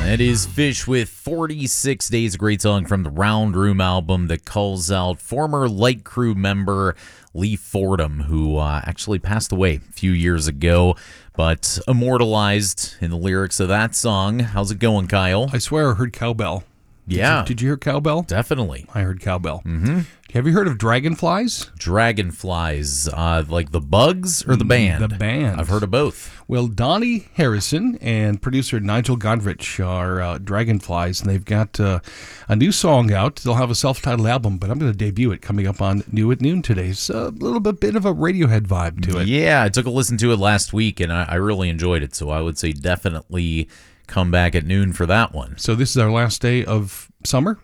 That is Fish with 46 Days, a great song from the Round Room album that calls out former Light Crew member Lee Fordham, who actually passed away a few years ago, but immortalized in the lyrics of that song. How's it going, Kyle? I swear I heard cowbell. Did you hear cowbell? Definitely. I heard cowbell. Mm-hmm. Have you heard of dragonflies? Dragonflies, like the bugs or the band? The band. I've heard of both. Well, Donnie Harrison and producer Nigel Godrich are Dragonflies, and they've got a new song out. They'll have a self-titled album, but I'm going to debut it coming up on New at Noon today. It's a little bit of a Radiohead vibe to it. Yeah, I took a listen to it last week, and I really enjoyed it, so I would say definitely come back at noon for that one. So this is our last day of summer?